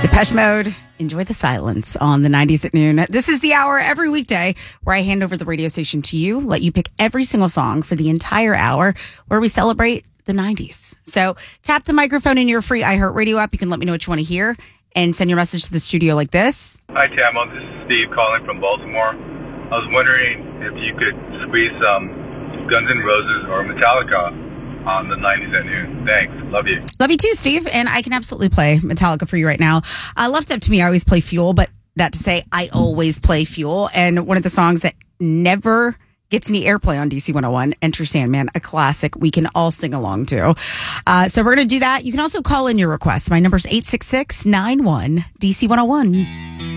Depeche Mode, Enjoy the Silence on the 90s at noon. This is the hour every weekday where I hand over the radio station to you, let you pick every single song for the entire hour where we celebrate the 90s. So tap the microphone in your free iHeartRadio app. You can let me know what you want to hear and send your message to the studio like this. Hi, Tamo. This is Steve calling from Baltimore. I was wondering if you could squeeze some Guns N' Roses or Metallica on the 90s at noon. Thanks. Love you. Love you too, Steve. And I can absolutely play Metallica for you right now. Left up to me, I always play Fuel, but that to say, I always play Fuel. And one of the songs that never gets any airplay on DC 101, Enter Sandman, a classic we can all sing along to. So we're going to do that. You can also call in your requests. My number is 866-91-DC 101.